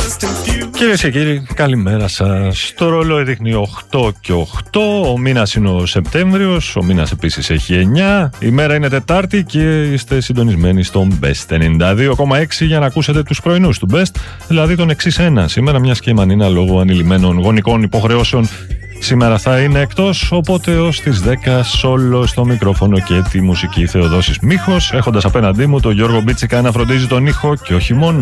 Κυρίες και κύριοι, καλημέρα σας. Το ρολόι δείχνει 8 και 8. Ο μήνας είναι ο Σεπτέμβριος. Ο μήνας επίσης έχει 9. Η μέρα είναι Τετάρτη και είστε συντονισμένοι στον Best 92,6 για να ακούσετε τους πρωινούς του Best, δηλαδή τον εξής ένα. Σήμερα, μιας και η Μανίνα λόγω ανηλυμένων γονικών υποχρεώσεων σήμερα θα είναι εκτός, οπότε ως τις 10 σόλο στο μικρόφωνο και τη μουσική Θεοδόσης Μίχος, έχοντας απέναντί μου τον Γιώργο Μπίτσικα να φροντίζει τον ήχο και όχι μόνο.